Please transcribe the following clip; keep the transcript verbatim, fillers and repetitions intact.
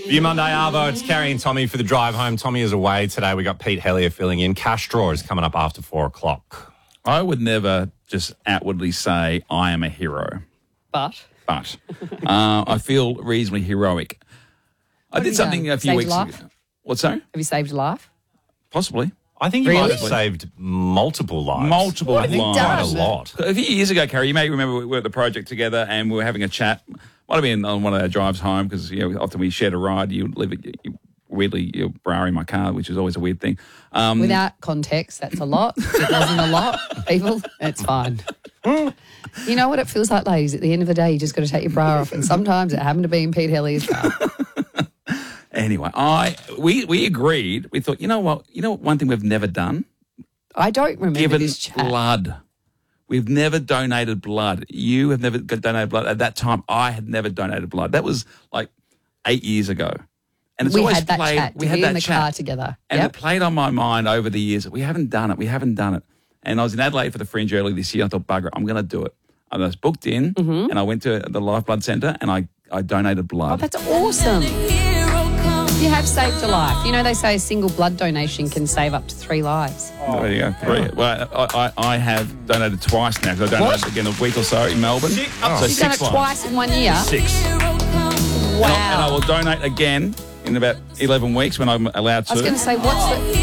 View Monday, Arvo. It's Carrie and Tommy for the drive home. Tommy is away today. We got Pete Hellier filling in. Cash draw is coming up after four o'clock. I would never just outwardly say I am a hero, But but uh, I feel reasonably heroic. I What have did you something done? a few Saved weeks a ago. life? What's that? have you saved a life? Possibly. I think you Really? might have saved multiple lives. Multiple I think lives. quite a done? lot. A few years ago, Carrie, you may remember we were at the project together and we were having a chat. Might have been on one of our drives home because you know, often we shared a ride. You live you, weirdly, you're borrowing my car, which is always a weird thing. Um, Without context, that's a lot. If it wasn't a lot, people, it's fine. You know what it feels like, ladies? At the end of the day, you just got to take your bra off. And sometimes it happened to be in Pete Hellier's car. Anyway, I we we agreed. We thought, you know what? You know what? One thing we've never done. I don't remember Given this chat. blood. We've never donated blood. You have never got donated blood. At that time, I had never donated blood. That was like eight years ago. And it's We always had that played, chat. We Did had we that in the chat. car together? And Yep. it played on my mind over the years. We haven't done it. We haven't done it. And I was in Adelaide for the Fringe early this year. I thought, bugger, I'm going to do it. I was booked in Mm-hmm. and I went to the Life Blood Centre and I, I donated blood. Oh, that's awesome. You have saved a life. You know, they say a single blood donation can save up to three lives. Oh, there you go. Three. Well, I, I, I have donated twice now because I donated again a week or so in Melbourne. Six- So oh. You've done it six lives. twice in one year. Six. Wow. And I, and I will donate again in about eleven weeks when I'm allowed to. I was going to say, what's the...